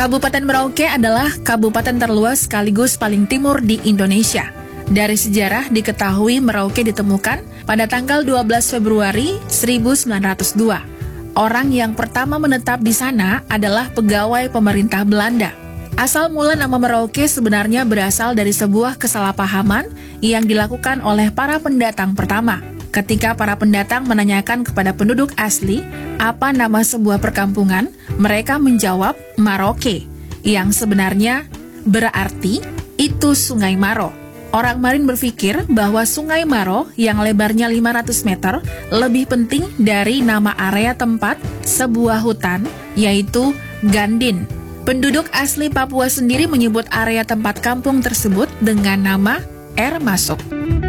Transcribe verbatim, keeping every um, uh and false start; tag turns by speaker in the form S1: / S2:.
S1: Kabupaten Merauke adalah kabupaten terluas sekaligus paling timur di Indonesia. Dari sejarah diketahui Merauke ditemukan pada tanggal dua belas Februari seribu sembilan ratus dua. Orang yang pertama menetap di sana adalah pegawai pemerintah Belanda. Asal mula nama Merauke sebenarnya berasal dari sebuah kesalahpahaman yang dilakukan oleh para pendatang pertama. Ketika para pendatang menanyakan kepada penduduk asli apa nama sebuah perkampungan, mereka menjawab Maroke, yang sebenarnya berarti itu Sungai Maro. Orang Marin berpikir bahwa Sungai Maro yang lebarnya lima ratus meter lebih penting dari nama area tempat sebuah hutan, yaitu Gandin. Penduduk asli Papua sendiri menyebut area tempat kampung tersebut dengan nama Air Masuk.